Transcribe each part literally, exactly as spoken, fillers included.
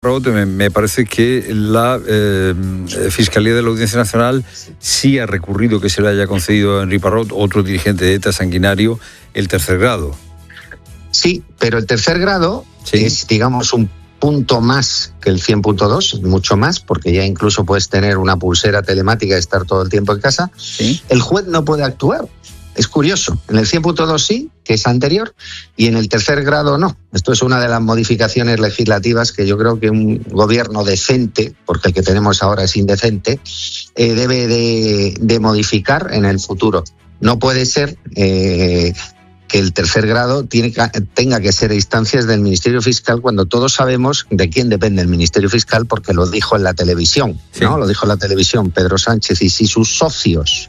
Me, me parece que la eh, Fiscalía de la Audiencia Nacional sí ha recurrido que se le haya concedido a Henri Parrot, otro dirigente de ETA sanguinario, el tercer grado. Sí, pero el tercer grado sí. es, digamos, un punto más que el cien punto dos, mucho más, porque ya incluso puedes tener una pulsera telemática y estar todo el tiempo en casa. ¿Sí? El juez no puede actuar. Es curioso, en el cien punto dos sí, que es anterior, y en el tercer grado no. Esto es una de las modificaciones legislativas que yo creo que un gobierno decente, porque el que tenemos ahora es indecente, eh, debe de, de modificar en el futuro. No puede ser eh, que el tercer grado tiene que, tenga que ser a instancias del Ministerio Fiscal cuando todos sabemos de quién depende el Ministerio Fiscal, porque lo dijo en la televisión, sí. ¿no? Lo dijo en la televisión Pedro Sánchez, y si sus socios...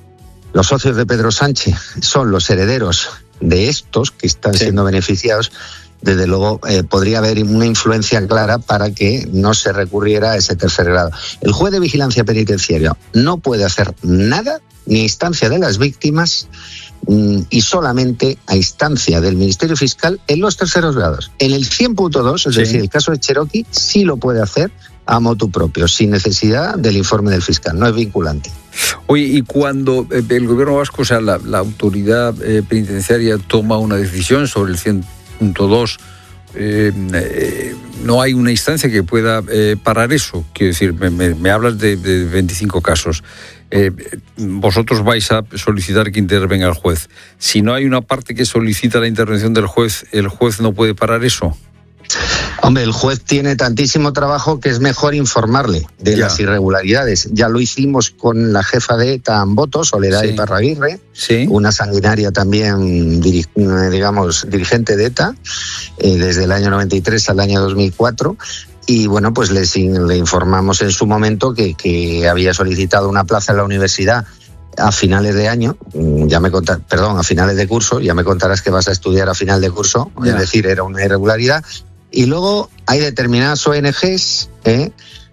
Los socios de Pedro Sánchez son los herederos de estos que están sí. siendo beneficiados. Desde luego eh, podría haber una influencia clara para que no se recurriera a ese tercer grado. El juez de vigilancia penitenciaria no puede hacer nada ni a instancia de las víctimas mm, y solamente a instancia del Ministerio Fiscal en los terceros grados. En el cien punto dos, es sí. decir, el caso de Cherokee, sí lo puede hacer a motu propio, sin necesidad del informe del fiscal, no es vinculante. Oye, y cuando el gobierno vasco, o sea, la, la autoridad eh, penitenciaria toma una decisión sobre el cien punto dos, eh, eh, no hay una instancia que pueda eh, parar eso. Quiero decir, me, me, me hablas de, de veinticinco casos. Eh, vosotros vais a solicitar que intervenga el juez. Si no hay una parte que solicita la intervención del juez, ¿el juez no puede parar eso? Hombre, el juez tiene tantísimo trabajo que es mejor informarle de ya. las irregularidades. Ya lo hicimos con la jefa de ETA en Boto, Soledad sí. Iparraguirre, sí. una sanguinaria también, digamos, dirigente de ETA, eh, desde el año noventa y tres al año dos mil cuatro. Y bueno, pues les, le informamos en su momento que, que había solicitado una plaza en la universidad a finales de año, ya me contar, perdón, a finales de curso, ya me contarás que vas a estudiar a final de curso, ya. es decir, era una irregularidad. Y luego hay determinadas O N Ges ¿eh?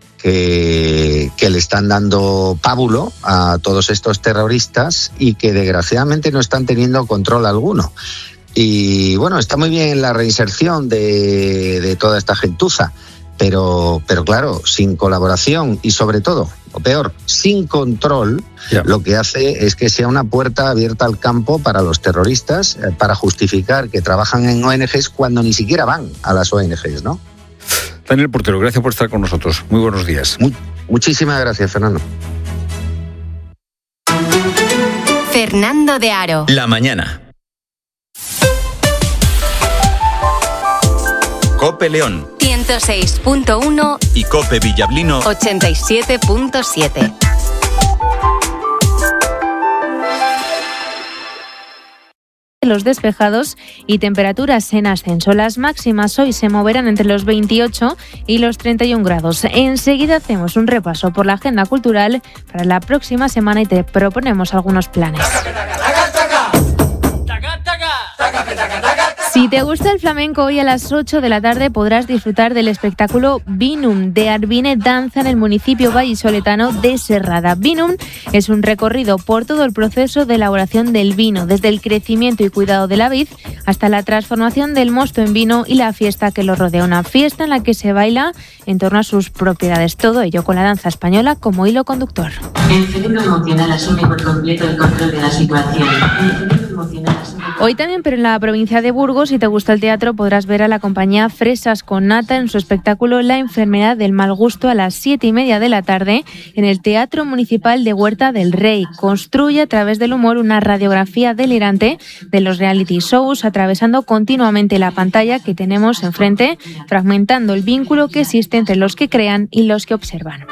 que, que le están dando pábulo a todos estos terroristas y que desgraciadamente no están teniendo control alguno. Y bueno, está muy bien la reinserción de, de toda esta gentuza, pero, pero claro, sin colaboración y sobre todo, o peor, sin control, yeah. lo que hace es que sea una puerta abierta al campo para los terroristas, eh, para justificar que trabajan en O N Ges cuando ni siquiera van a las O N Ges, ¿no? Daniel Portero, gracias por estar con nosotros. Muy buenos días. Mu- muchísimas gracias, Fernando. Fernando de Aro. La mañana. COPE León ciento seis punto uno y COPE Villablino ochenta y siete punto siete. Los despejados y temperaturas en ascenso. Las máximas hoy se moverán entre los veintiocho y los treinta y un grados. Enseguida hacemos un repaso por la agenda cultural para la próxima semana y te proponemos algunos planes. Si te gusta el flamenco, hoy a las ocho de la tarde podrás disfrutar del espectáculo Vinum de Arvine Danza en el municipio vallisoletano de Serrada. Vinum es un recorrido por todo el proceso de elaboración del vino, desde el crecimiento y cuidado de la vid hasta la transformación del mosto en vino y la fiesta que lo rodea. Una fiesta en la que se baila en torno a sus propiedades. Todo ello con la danza española como hilo conductor. El cerebro emocional asume por completo el control de la situación. El cerebro emocional asume... Hoy también, pero en la provincia de Burgos, si te gusta el teatro, podrás ver a la compañía Fresas con Nata en su espectáculo La enfermedad del mal gusto a las siete y media de la tarde en el Teatro Municipal de Huerta del Rey. Construye a través del humor una radiografía delirante de los reality shows, atravesando continuamente la pantalla que tenemos enfrente, fragmentando el vínculo que existe entre los que crean y los que observan.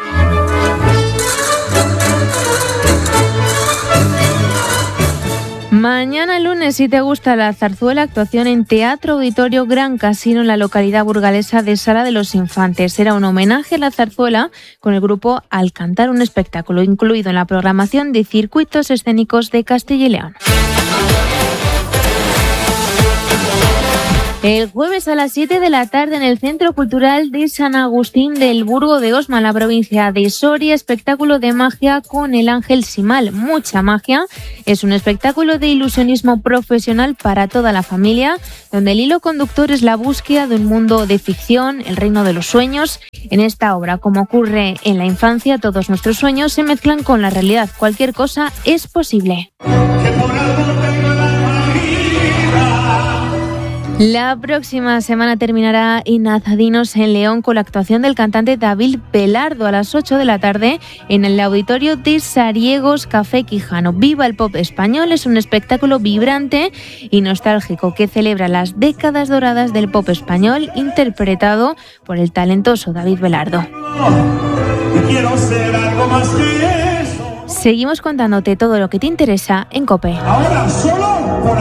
Mañana lunes, si te gusta la zarzuela, actuación en Teatro Auditorio Gran Casino en la localidad burgalesa de Sala de los Infantes. Será un homenaje a la zarzuela con el grupo Al Cantar, un espectáculo incluido en la programación de Circuitos Escénicos de Castilla y León. El jueves a las siete de la tarde en el Centro Cultural de San Agustín del Burgo de Osma, en la provincia de Soria, espectáculo de magia con el ángel Simal. Mucha magia. Es un espectáculo de ilusionismo profesional para toda la familia, donde el hilo conductor es la búsqueda de un mundo de ficción, el reino de los sueños. En esta obra, como ocurre en la infancia, todos nuestros sueños se mezclan con la realidad. Cualquier cosa es posible. La próxima semana terminará Inazadinos en León con la actuación del cantante David Belardo a las ocho de la tarde en el auditorio de Sariegos Café Quijano. Viva el pop español es un espectáculo vibrante y nostálgico que celebra las décadas doradas del pop español, interpretado por el talentoso David Belardo. Quiero ser algo más que eso. Seguimos contándote todo lo que te interesa en COPE. Ahora solo por